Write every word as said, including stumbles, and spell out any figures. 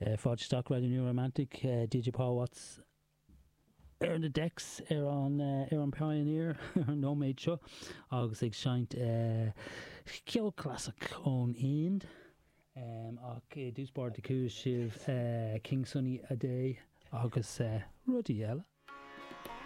Fád Stock Radio New Romantic, uh, D J Paul Watts ar an the decks ar an uh, ar an Pioneer ar an nóméid seo agus ag seint uh, ceol classic ón Ian um, ach uh, dúspáir de cúis sibh uh, King Sunny a Day agus uh, rudí eile.